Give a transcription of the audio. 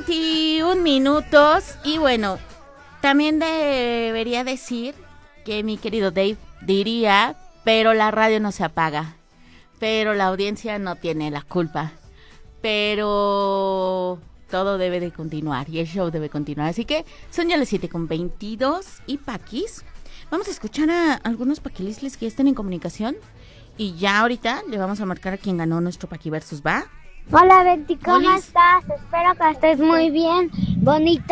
21 minutos. Y bueno, también debería decir que mi querido Dave diría, pero la radio no se apaga, pero la audiencia no tiene la culpa, pero todo debe de continuar y el show debe continuar. Así que son ya las 7:22 y Paquis. Vamos a escuchar a algunos paquilisles que estén en comunicación y ya ahorita le vamos a marcar a quien ganó nuestro Paqui Versus, ¿va? Hola Betty, ¿cómo Olis. estás? Espero que estés muy bien. Bonita